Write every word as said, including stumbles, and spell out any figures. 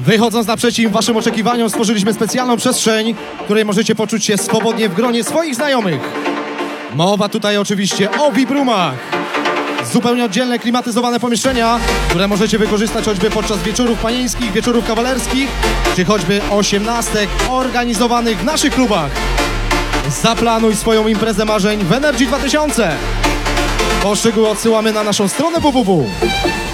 Wychodząc naprzeciw waszym oczekiwaniom, stworzyliśmy specjalną przestrzeń, w której możecie poczuć się swobodnie w gronie swoich znajomych. Mowa tutaj oczywiście o V I P-roomach. Zupełnie oddzielne, klimatyzowane pomieszczenia, które możecie wykorzystać choćby podczas wieczorów panieńskich, wieczorów kawalerskich, czy choćby osiemnastek organizowanych w naszych klubach. Zaplanuj swoją imprezę marzeń w Energy dwa tysiące. Po szczegóły odsyłamy na naszą stronę w w w.